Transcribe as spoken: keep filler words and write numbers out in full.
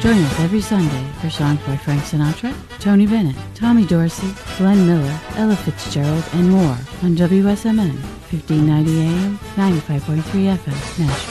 Join us every Sunday for songs by Frank Sinatra, Tony Bennett, Tommy Dorsey, Glenn Miller, Ella Fitzgerald, and more on W S M N, fifteen ninety A M, ninety-five point three F M, Nashville.